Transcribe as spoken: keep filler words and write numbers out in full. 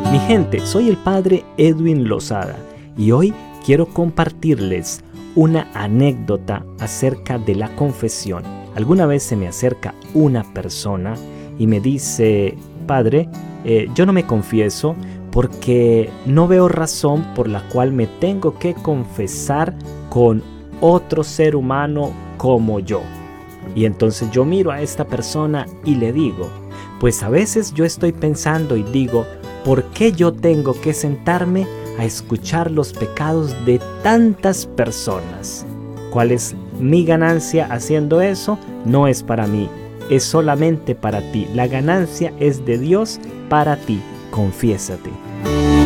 Mi gente, soy el padre Edwin Lozada y hoy quiero compartirles una anécdota acerca de la confesión. Alguna vez se me acerca una persona y me dice: padre, eh, yo no me confieso porque no veo razón por la cual me tengo que confesar con otro ser humano como yo. Y entonces yo miro a esta persona y le digo: pues a veces yo estoy pensando y digo, ¿por qué yo tengo que sentarme a escuchar los pecados de tantas personas? ¿Cuál es mi ganancia haciendo eso? No es para mí, es solamente para ti. La ganancia es de Dios para ti. Confiésate.